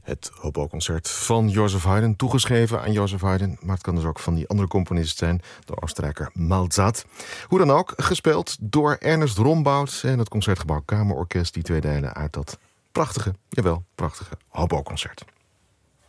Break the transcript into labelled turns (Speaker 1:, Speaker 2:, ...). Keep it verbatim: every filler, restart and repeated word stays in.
Speaker 1: Het Hobo-concert van Joseph Haydn, toegeschreven aan Joseph Haydn, maar het kan dus ook van die andere componist zijn, de Oostenrijker Malzat. Hoe dan ook, gespeeld door Ernest Rombout en het Concertgebouw Kamerorkest, die twee delen uit dat prachtige, jawel, prachtige Hobo-concert.